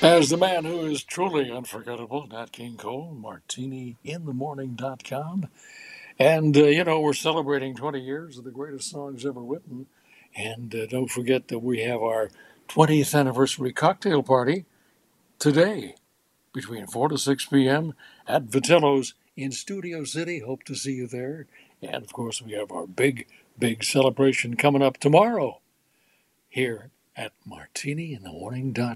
As the man who is truly unforgettable, Nat King Cole, martiniinthemorning.com. And, we're celebrating 20 years of the greatest songs ever written. And don't forget that we have our 20th anniversary cocktail party today between 4 to 6 p.m. at Vitello's in Studio City. Hope to see you there. And, of course, we have our big celebration coming up tomorrow here at martiniinthemorning.com.